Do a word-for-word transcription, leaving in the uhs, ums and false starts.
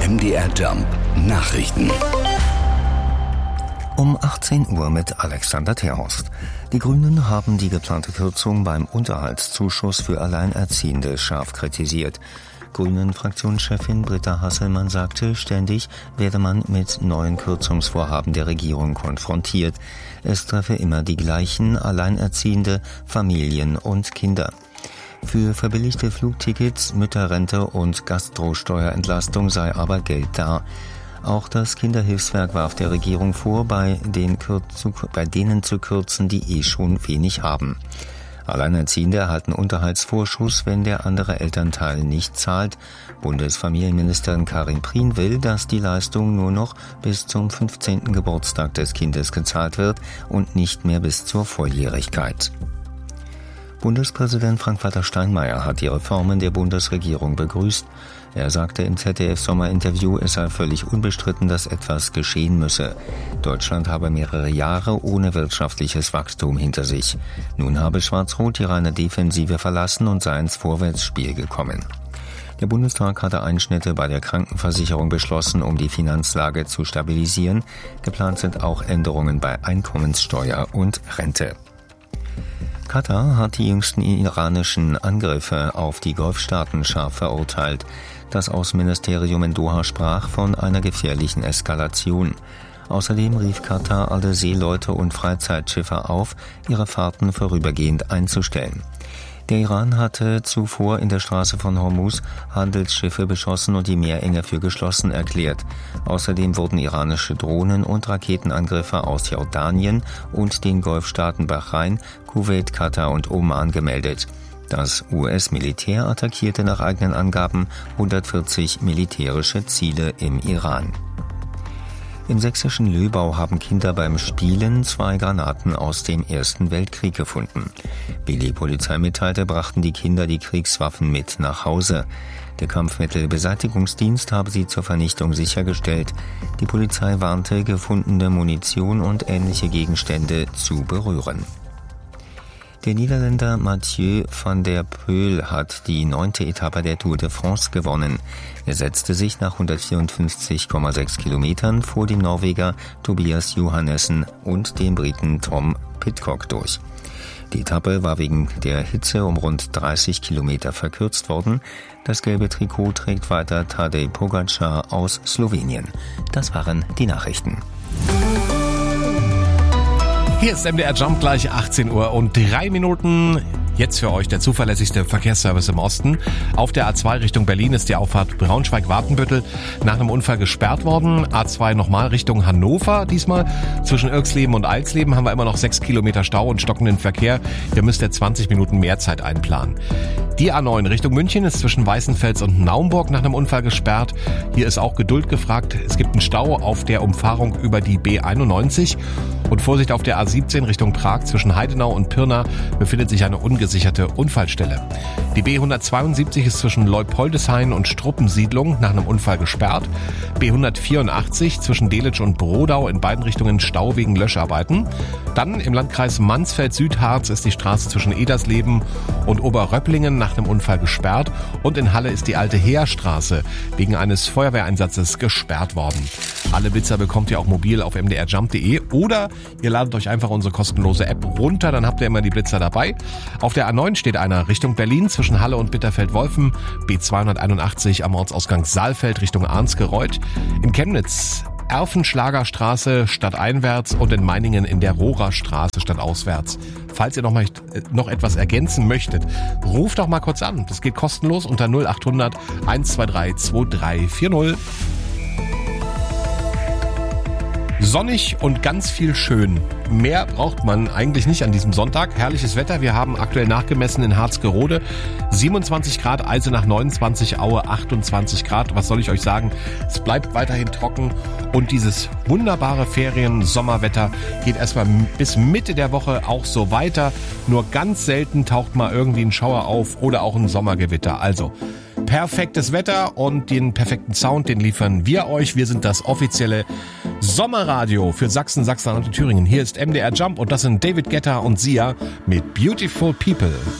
M D R Jump Nachrichten. Um achtzehn Uhr mit Alexander Terhorst. Die Grünen haben die geplante Kürzung beim Unterhaltszuschuss für Alleinerziehende scharf kritisiert. Grünen-Fraktionschefin Britta Hasselmann sagte, ständig werde man mit neuen Kürzungsvorhaben der Regierung konfrontiert. Es treffe immer die gleichen Alleinerziehende, Familien und Kinder. Für verbilligte Flugtickets, Mütterrente und Gastrosteuerentlastung sei aber Geld da. Auch das Kinderhilfswerk warf der Regierung vor, bei, den Kürz- bei denen zu kürzen, die eh schon wenig haben. Alleinerziehende erhalten Unterhaltsvorschuss, wenn der andere Elternteil nicht zahlt. Bundesfamilienministerin Karin Prien will, dass die Leistung nur noch bis zum fünfzehnten Geburtstag des Kindes gezahlt wird und nicht mehr bis zur Volljährigkeit. Bundespräsident Frank-Walter Steinmeier hat die Reformen der Bundesregierung begrüßt. Er sagte im Z D F-Sommerinterview, es sei völlig unbestritten, dass etwas geschehen müsse. Deutschland habe mehrere Jahre ohne wirtschaftliches Wachstum hinter sich. Nun habe Schwarz-Rot die reine Defensive verlassen und sei ins Vorwärtsspiel gekommen. Der Bundestag hatte Einschnitte bei der Krankenversicherung beschlossen, um die Finanzlage zu stabilisieren. Geplant sind auch Änderungen bei Einkommenssteuer und Rente. Katar hat die jüngsten iranischen Angriffe auf die Golfstaaten scharf verurteilt. Das Außenministerium in Doha sprach von einer gefährlichen Eskalation. Außerdem rief Katar alle Seeleute und Freizeitschiffer auf, ihre Fahrten vorübergehend einzustellen. Der Iran hatte zuvor in der Straße von Hormuz Handelsschiffe beschossen und die Meerenge für geschlossen erklärt. Außerdem wurden iranische Drohnen- und Raketenangriffe aus Jordanien und den Golfstaaten Bahrain, Kuwait, Katar und Oman gemeldet. Das U S-Militär attackierte nach eigenen Angaben hundertvierzig militärische Ziele im Iran. Im sächsischen Löbau haben Kinder beim Spielen zwei Granaten aus dem Ersten Weltkrieg gefunden. Wie die Polizei mitteilte, brachten die Kinder die Kriegswaffen mit nach Hause. Der Kampfmittelbeseitigungsdienst habe sie zur Vernichtung sichergestellt. Die Polizei warnte, gefundene Munition und ähnliche Gegenstände zu berühren. Der Niederländer Mathieu van der Poel hat die neunte Etappe der Tour de France gewonnen. Er setzte sich nach hundertvierundfünfzig Komma sechs Kilometern vor dem Norweger Tobias Johannessen und dem Briten Tom Pidcock durch. Die Etappe war wegen der Hitze um rund dreißig Kilometer verkürzt worden. Das gelbe Trikot trägt weiter Tadej Pogačar aus Slowenien. Das waren die Nachrichten. Hier ist M D R Jump, gleich achtzehn Uhr und drei Minuten. Jetzt für euch der zuverlässigste Verkehrsservice im Osten. Auf der A zwei Richtung Berlin ist die Auffahrt Braunschweig-Wartenbüttel nach einem Unfall gesperrt worden. A zwei nochmal Richtung Hannover diesmal. Zwischen Irksleben und Alsleben haben wir immer noch sechs Kilometer Stau und stockenden Verkehr. Ihr müsst ja zwanzig Minuten mehr Zeit einplanen. Die A neun Richtung München ist zwischen Weißenfels und Naumburg nach einem Unfall gesperrt. Hier ist auch Geduld gefragt. Es gibt einen Stau auf der Umfahrung über die B einundneunzig. Und Vorsicht auf der A siebzehn Richtung Prag zwischen Heidenau und Pirna befindet sich eine ungesicherte Unfallstelle. Die B hundertzweiundsiebzig ist zwischen Leupoldeshain und Struppensiedlung nach einem Unfall gesperrt. B hundertvierundachtzig zwischen Delitzsch und Brodau in beiden Richtungen Stau wegen Löscharbeiten. Dann im Landkreis Mansfeld-Südharz ist die Straße zwischen Edersleben und Oberröpplingen nach einem Unfall gesperrt. Und in Halle ist die alte Heerstraße wegen eines Feuerwehreinsatzes gesperrt worden. Alle Blitzer bekommt ihr auch mobil auf m d r jump punkt d e oder ihr ladet euch einfach unsere kostenlose App runter, dann habt ihr immer die Blitzer dabei. Auf der A neun steht einer Richtung Berlin zwischen Halle und Bitterfeld-Wolfen, B zweihunderteinundachtzig am Ortsausgang Saalfeld Richtung Arnsgereuth. In Chemnitz Erfenschlagerstraße stadteinwärts und in Meiningen in der Rohrerstraße stadtauswärts. Falls ihr noch, mal, noch etwas ergänzen möchtet, ruft doch mal kurz an. Das geht kostenlos unter null achthundert hundertzweiundzwanzig zweiunddreißig vierzig. Sonnig und ganz viel schön. Mehr braucht man eigentlich nicht an diesem Sonntag. Herrliches Wetter. Wir haben aktuell nachgemessen in Harzgerode siebenundzwanzig Grad, Eisenach neunundzwanzig, Aue achtundzwanzig Grad. Was soll ich euch sagen? Es bleibt weiterhin trocken und dieses wunderbare Ferien-Sommerwetter geht erstmal bis Mitte der Woche auch so weiter. Nur ganz selten taucht mal irgendwie ein Schauer auf oder auch ein Sommergewitter. Also perfektes Wetter und den perfekten Sound, den liefern wir euch. Wir sind das offizielle Sommerradio für Sachsen, Sachsen-Anhalt und Thüringen. Hier ist M D R Jump und das sind David Guetta und Sia mit Beautiful People.